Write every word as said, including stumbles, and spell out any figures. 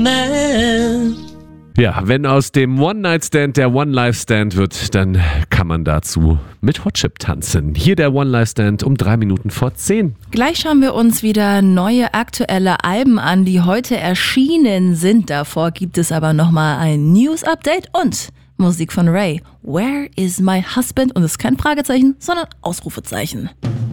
Ja, wenn aus dem One-Night-Stand der One-Life-Stand wird, dann kann man dazu mit Hot Chip tanzen. Hier der One-Life-Stand um drei Minuten vor zehn. Gleich schauen wir uns wieder neue aktuelle Alben an, die heute erschienen sind. Davor gibt es aber nochmal ein News-Update und Musik von Ray. Where is my husband? Und es ist kein Fragezeichen, sondern Ausrufezeichen.